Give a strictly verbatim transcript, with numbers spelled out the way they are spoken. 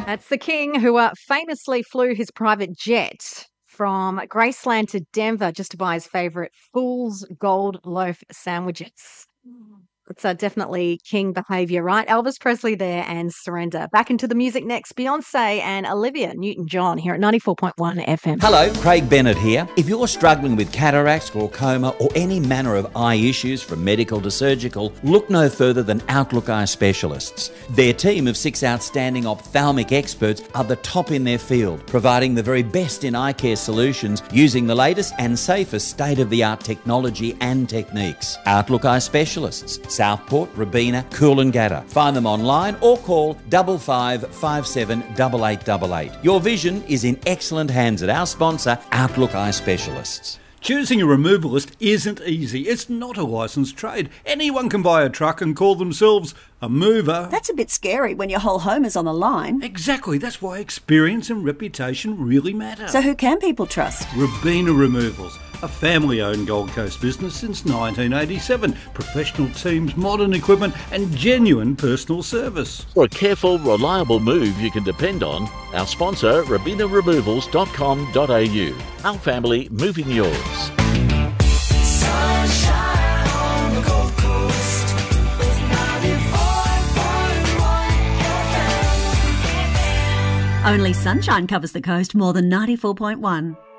That's the King, who uh, famously flew his private jet from Graceland to Denver just to buy his favourite Fool's Gold Loaf sandwiches. It's uh, definitely King behaviour, right? Elvis Presley there and Surrender. Back into the music next. Beyonce and Olivia Newton-John here at ninety-four point one F M. Hello, Craig Bennett here. If you're struggling with cataracts, glaucoma or any manner of eye issues from medical to surgical, look no further than Outlook Eye Specialists. Their team of six outstanding ophthalmic experts are the top in their field, providing the very best in eye care solutions using the latest and safest state-of-the-art technology and techniques. Outlook Eye Specialists, Southport, Robina, Coolangatta. Find them online or call double five five seven double eight double eight. Your vision is in excellent hands at our sponsor, Outlook Eye Specialists. Choosing a removalist isn't easy. It's not a licensed trade. Anyone can buy a truck and call themselves a mover. That's a bit scary when your whole home is on the line. Exactly. That's why experience and reputation really matter. So who can people trust? Robina Removals, a family-owned Gold Coast business since nineteen eighty-seven. Professional teams, modern equipment and genuine personal service. For a careful, reliable move you can depend on, our sponsor, robina removals dot com dot a u. Our family moving yours. Sunshine on the Gold Coast with ninety-four point one F M. Only sunshine covers the coast more than ninety-four point one.